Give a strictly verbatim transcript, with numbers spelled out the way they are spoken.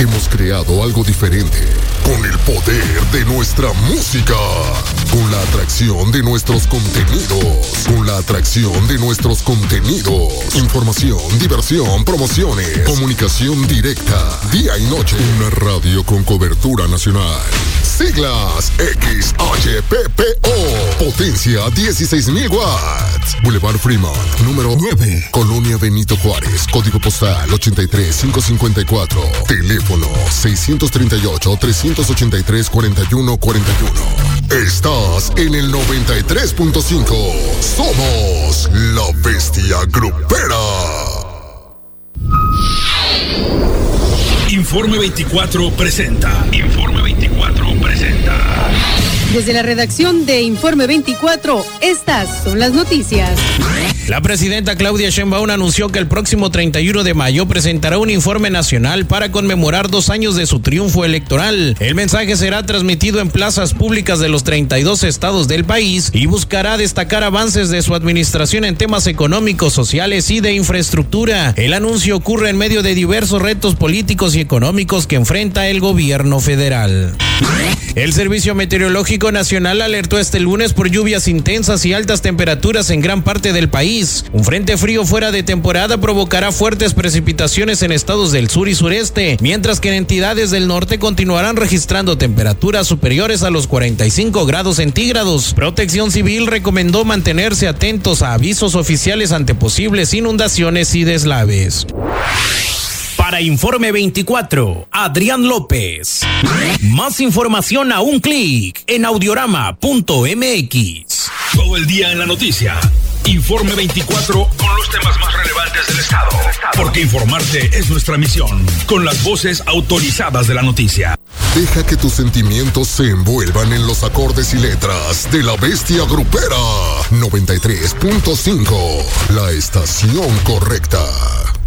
Hemos creado algo diferente, con el poder de nuestra música, con la atracción de nuestros contenidos, con la atracción de nuestros contenidos, información, diversión, promociones, comunicación directa, día y noche, una radio con cobertura nacional. Siglas X H P P O, potencia dieciséis mil watts. Boulevard Fremont, número nueve, Colonia Benito Juárez, código postal ochenta y tres mil quinientos cincuenta y cuatro, teléfono seiscientos treinta y ocho, trescientos ochenta y tres, cuarenta y uno cuarenta y uno. Estás en el noventa y tres punto cinco. Somos la Bestia Grupera. Informe veinticuatro presenta. Informe veinticuatro presenta. Desde la redacción de Informe veinticuatro, estas son las noticias. La presidenta Claudia Sheinbaum anunció que el próximo treinta y uno de mayo presentará un informe nacional para conmemorar dos años de su triunfo electoral. El mensaje será transmitido en plazas públicas de los treinta y dos estados del país y buscará destacar avances de su administración en temas económicos, sociales y de infraestructura. El anuncio ocurre en medio de diversos retos políticos y económicos que enfrenta el gobierno federal. El Servicio Meteorológico Nacional alertó este lunes por lluvias intensas y altas temperaturas en gran parte del país. Un frente frío fuera de temporada provocará fuertes precipitaciones en estados del sur y sureste, mientras que en entidades del norte continuarán registrando temperaturas superiores a los cuarenta y cinco grados centígrados. Protección Civil recomendó mantenerse atentos a avisos oficiales ante posibles inundaciones y deslaves. Para Informe veinticuatro, Adrián López. Más información a un clic en audiorama punto m x. Todo el día en la noticia. Informe veinticuatro con los temas más relevantes del estado. Porque informarte es nuestra misión. Con las voces autorizadas de la noticia. Deja que tus sentimientos se envuelvan en los acordes y letras de la Bestia Grupera. noventa y tres punto cinco, la estación correcta.